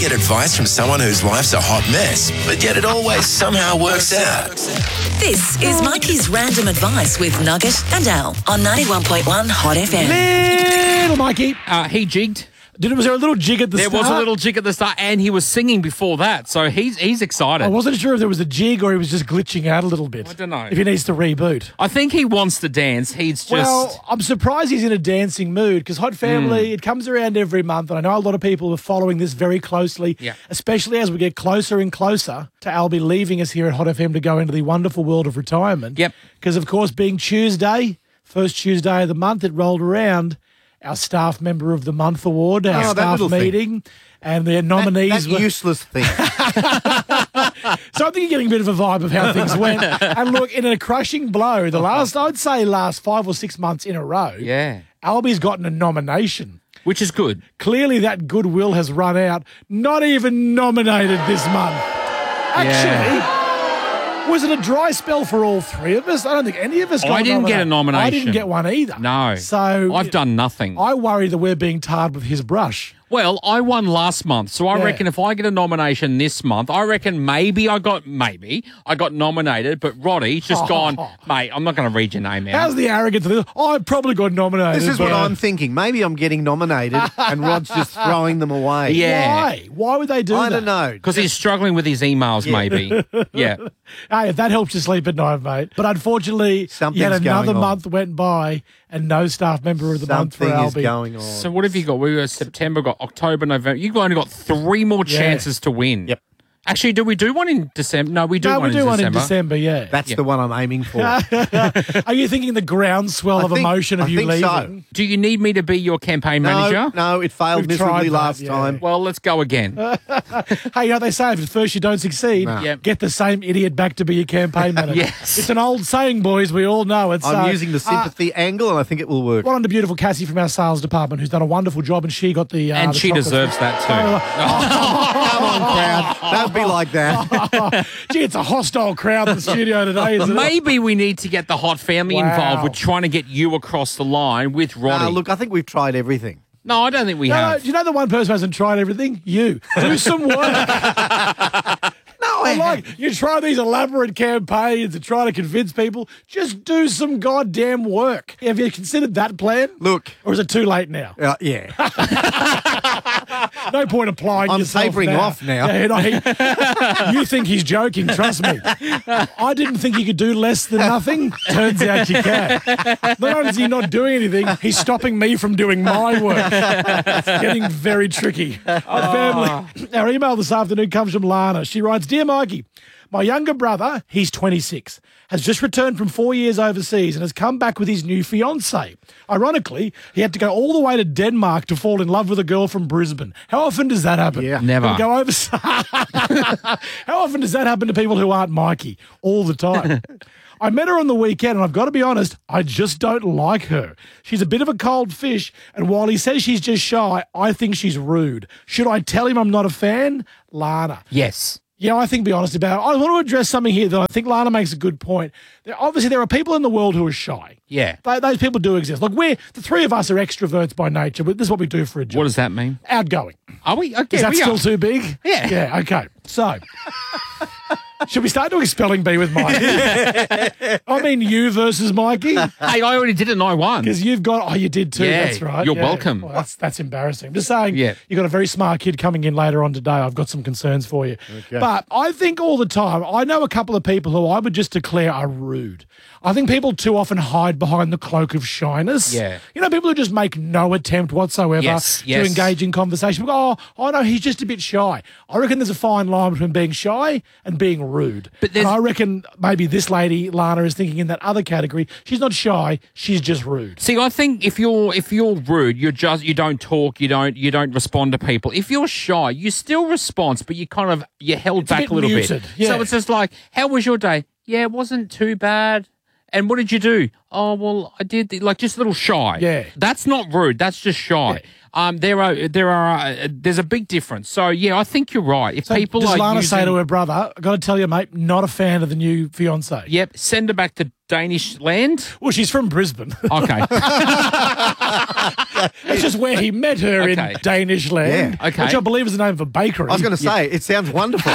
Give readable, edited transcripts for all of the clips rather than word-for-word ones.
get advice from someone whose life's a hot mess, but yet it always somehow works out. This is Mikey's Random Advice with Nugget and Al on 91.1 Hot FM. Little Mikey. He jigged. Was there a little jig at the start? There was a little jig at the start, and he was singing before that, so he's excited. I wasn't sure if there was a jig or he was just glitching out a little bit. I don't know. If he needs to reboot. I think he wants to dance. He's just... Well, I'm surprised he's in a dancing mood because Hot Family, it comes around every month, and I know a lot of people are following this very closely, especially as we get closer and closer to Albie leaving us here at Hot FM to go into the wonderful world of retirement. Yep. Because, of course, being Tuesday, first Tuesday of the month, it rolled around. Our Staff Member of the Month award, our staff meeting, and their nominees that were useless thing. So I think you're getting a bit of a vibe of how things went. And look, in a crushing blow, I'd say last 5 or 6 months in a row, Albie's gotten a nomination. Which is good. Clearly that goodwill has run out. Not even nominated this month. Actually... Was it a dry spell for all three of us? I don't think any of us got I didn't get a nomination. I didn't get one either. No. So I've done nothing. I worry that we're being tarred with his brush. Well, I won last month, so I reckon if I get a nomination this month, I reckon maybe I got nominated, but Roddy's just gone, mate, I'm not going to read your name out. How's the arrogance of this? I probably got nominated. This is what I'm thinking. Maybe I'm getting nominated and Rod's just throwing them away. Yeah. Why? Why would they do that? I don't know. Because he's struggling with his emails, maybe. Yeah. Hey, if that helps you sleep at night, mate. But unfortunately, yet another month went by and no Staff Member of the Month for Albie. Something is going on. So what have you got? We were September, got October, November. You've only got 3 more chances to win. Yep. Actually, do we do one in December? No, we do one in December. No, we do one in December, yeah. That's the one I'm aiming for. Are you thinking the groundswell of emotion of you leaving? So. Do you need me to be your campaign manager? No, it failed miserably last time. Well, let's go again. Hey, you know what they say? If at first you don't succeed, get the same idiot back to be your campaign manager. Yes. It's an old saying, boys. We all know it. I'm using the sympathy angle, and I think it will work. Well, on to beautiful Cassie from our sales department, who's done a wonderful job, and she got the... and the she deserves that too. Come on, crowd. Don't be like that. Gee, it's a hostile crowd in the studio today, isn't it? Maybe we need to get the Hot Family involved with trying to get you across the line with Roddy. Look, I think we've tried everything. No, I don't think we have. Do you know the one person who hasn't tried everything? You. Do some work. You try these elaborate campaigns and try to convince people. Just do some goddamn work. Have you considered that plan? Look. Or is it too late now? Yeah. No point applying yourself tapering now. off now. You think he's joking, trust me. I didn't think you could do less than nothing. Turns out you can. Not only is he not doing anything, he's stopping me from doing my work. It's getting very tricky. Family. Our email this afternoon comes from Lana. She writes, Dear Mikey, my younger brother, he's 26, has just returned from 4 years overseas and has come back with his new fiancée. Ironically, he had to go all the way to Denmark to fall in love with a girl from Brisbane. How often does that happen? Yeah. Never. Go over. How often does that happen to people who aren't Mikey? All the time. I met her on the weekend, and I've got to be honest, I just don't like her. She's a bit of a cold fish, and while he says she's just shy, I think she's rude. Should I tell him I'm not a fan? Lana. Yes. Yeah, I think be honest about it. I want to address something here that I think Lana makes a good point. Obviously, there are people in the world who are shy. Yeah. Those people do exist. Look, the three of us are extroverts by nature, but this is what we do for a job. What does that mean? Outgoing. Are we? Okay, is that still too big? Yeah. Yeah, okay. So... Should we start doing spelling bee with Mikey? I mean you versus Mikey. Hey, I already did it and I won. Because you've got... Oh, you did too. Yeah, that's right. you're welcome. Well, that's embarrassing. I'm just saying, you've got a very smart kid coming in later on today. I've got some concerns for you. Okay. But I think all the time, I know a couple of people who I would just declare are rude. I think people too often hide behind the cloak of shyness. Yeah. You know, people who just make no attempt whatsoever to engage in conversation. Oh, no, he's just a bit shy. I reckon there's a fine line between being shy and being rude. But I reckon maybe this lady, Lana, is thinking in that other category. She's not shy, she's just rude. See, I think if you're rude, you don't talk, you don't respond to people. If you're shy, you still respond, but you're held back a little muted. bit. Yeah. So it's just like, how was your day? Yeah, it wasn't too bad. And what did you do? Oh, well, I did just a little shy. Yeah. That's not rude. That's just shy. Yeah. There's a big difference. So yeah, I think you're right. If people does are Lana say to her brother, "I got to tell you, mate, not a fan of the new fiance." Yep, send her back to Danish land. Well, she's from Brisbane. Okay. It's just where he met her Okay. in Danish land, Yeah. Okay. which I believe is the name of a bakery. I was going to say, it sounds wonderful.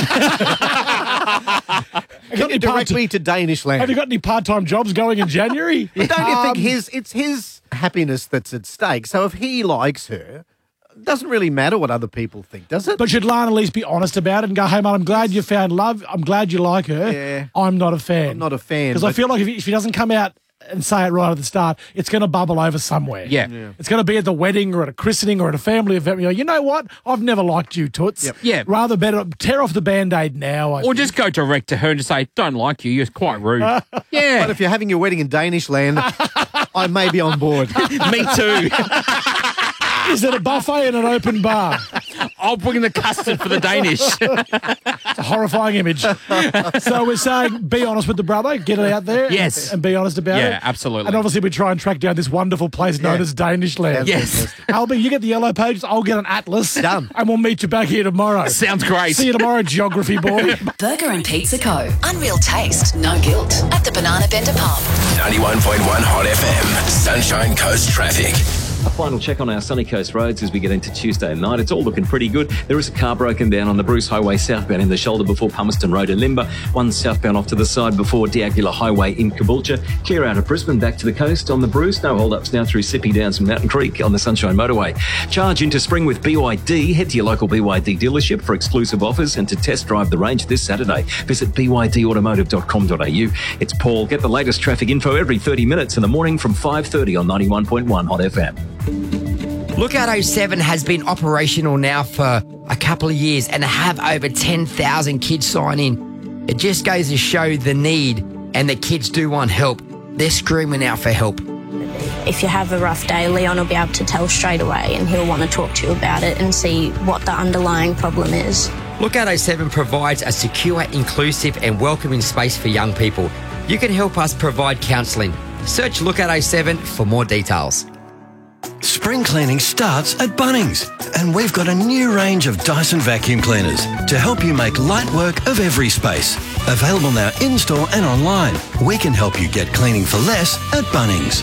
Can you direct me to Danish land? Have you got any part-time jobs going in January? But don't you think it's his happiness that's at stake? So if he likes her, it doesn't really matter what other people think, does it? But should Lana at least be honest about it and go, hey, mate, I'm glad you found love. I'm glad you like her. Yeah. I'm not a fan. I'm not a fan. Because I but- feel like if he doesn't come out and say it right at the start, it's going to bubble over somewhere. Yeah. It's going to be at the wedding or at a christening or at a family event. You know what? I've never liked you, Toots. Yep. Yeah. Rather better tear off the Band-Aid now. I Or think. just go direct to her and just say, don't like you. You're quite rude. Yeah. But if you're having your wedding in Danish land, I may be on board. Me too. Is it a buffet and an open bar? I'll bring the custard for the Danish. It's a horrifying image. So we're saying be honest with the brother, get it out there. Yes. And be honest about it. Yeah, absolutely. And obviously we try and track down this wonderful place known as Danish land. Yes. Albie, you get the yellow pages, I'll get an atlas. Done. And we'll meet you back here tomorrow. Sounds great. See you tomorrow, geography boy. Burger and Pizza Co. Unreal taste, no guilt. At the Banana Bender Pub. 91.1 Hot FM. Sunshine Coast traffic. A final check on our Sunny Coast roads as we get into Tuesday night. It's all looking pretty good. There is a car broken down on the Bruce Highway southbound in the shoulder before Palmerston Road in Limber. One southbound off to the side before Diagula Highway in Caboolture. Clear out of Brisbane back to the coast on the Bruce. No hold-ups now through Sippy Downs and Mountain Creek on the Sunshine Motorway. Charge into spring with BYD. Head to your local BYD dealership for exclusive offers and to test drive the range this Saturday. Visit bydautomotive.com.au. It's Paul. Get the latest traffic info every 30 minutes in the morning from 5:30 on 91.1 Hot FM. Lookout 07 has been operational now for a couple of years and have over 10,000 kids sign in. It just goes to show the need, and the kids do want help. They're screaming out for help. If you have a rough day, Leon will be able to tell straight away and he'll want to talk to you about it and see what the underlying problem is. Lookout 07 provides a secure, inclusive and welcoming space for young people. You can help us provide counselling. Search Lookout 07 for more details. Spring cleaning starts at Bunnings, and we've got a new range of Dyson vacuum cleaners to help you make light work of every space. Available now in-store and online. We can help you get cleaning for less at Bunnings.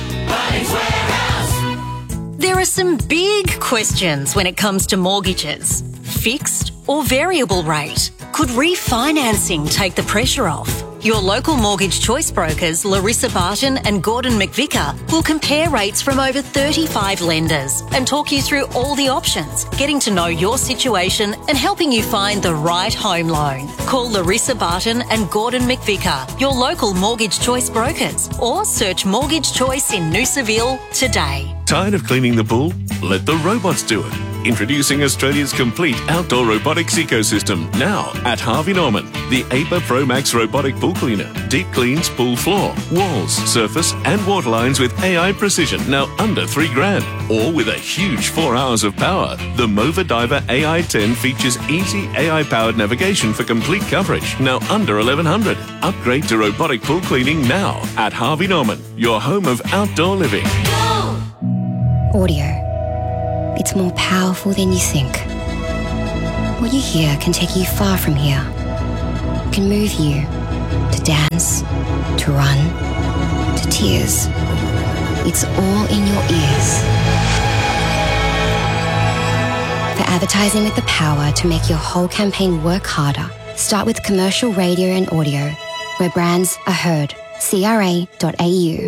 There are some big questions when it comes to mortgages. Fixed or variable rate? Could refinancing take the pressure off? Your local mortgage choice brokers, Larissa Barton and Gordon McVicker, will compare rates from over 35 lenders and talk you through all the options, getting to know your situation and helping you find the right home loan. Call Larissa Barton and Gordon McVicker, your local mortgage choice brokers, or search Mortgage Choice in Noosaville today. Tired of cleaning the pool? Let the robots do it. Introducing Australia's complete outdoor robotics ecosystem now at Harvey Norman. The APA Pro Max robotic pool cleaner. Deep cleans pool floor, walls, surface and water lines with AI precision. Now under $3,000. Or with a huge 4 hours of power. The Mova Diver AI 10 features easy AI-powered navigation for complete coverage. Now under $1,100. Upgrade to robotic pool cleaning now at Harvey Norman. Your home of outdoor living. Audio. It's more powerful than you think. What you hear can take you far from here. It can move you to dance, to run, to tears. It's all in your ears. For advertising with the power to make your whole campaign work harder, start with commercial radio and audio, where brands are heard. CRA.au.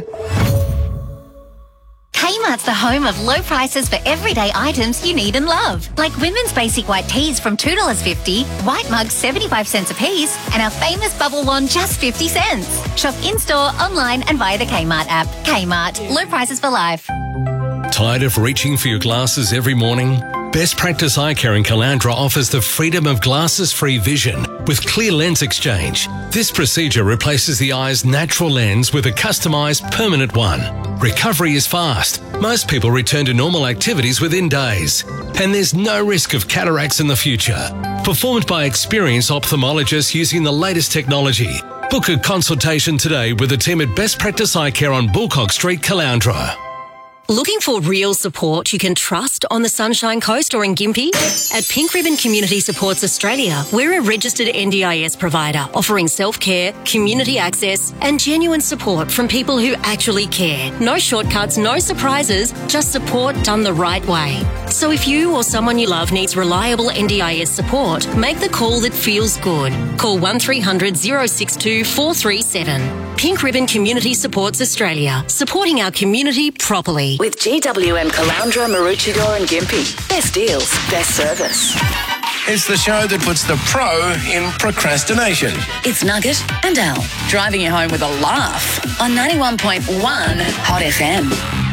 Kmart's the home of low prices for everyday items you need and love. Like women's basic white tees from $2.50, white mugs 75 cents a piece, and our famous bubble wand just 50 cents. Shop in-store, online and via the Kmart app. Kmart, low prices for life. Tired of reaching for your glasses every morning? Best Practice Eye Care in Caloundra offers the freedom of glasses-free vision with Clear Lens Exchange. This procedure replaces the eye's natural lens with a customised permanent one. Recovery is fast. Most people return to normal activities within days. And there's no risk of cataracts in the future. Performed by experienced ophthalmologists using the latest technology. Book a consultation today with the team at Best Practice Eye Care on Bullcock Street, Caloundra. Looking for real support you can trust on the Sunshine Coast or in Gympie? At Pink Ribbon Community Supports Australia, we're a registered NDIS provider offering self-care, community access and genuine support from people who actually care. No shortcuts, no surprises, just support done the right way. So if you or someone you love needs reliable NDIS support, make the call that feels good. Call 1300 062 437. Pink Ribbon Community Supports Australia, supporting our community properly. With GWM Caloundra, Maroochydore and Gympie. Best deals, best service. It's the show that puts the pro in procrastination. It's Nugget and Al, driving you home with a laugh on 91.1 Hot FM.